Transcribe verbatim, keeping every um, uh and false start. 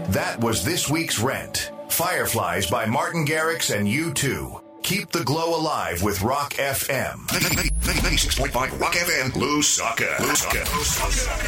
That was this week's Rent. Fireflies by Martin Garrix and U two. Keep the glow alive with Rock F M. ninety-six point five Rock F M. Lusaka. Lusaka.